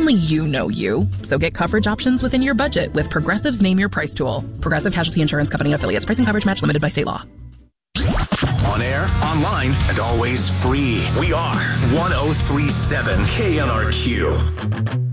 Only you know you. So get coverage options within your budget with Progressive's Name Your Price tool. Progressive Casualty Insurance Company affiliates. Price and coverage match limited by state law. On air, online, and always free. We are 1037 KNRQ.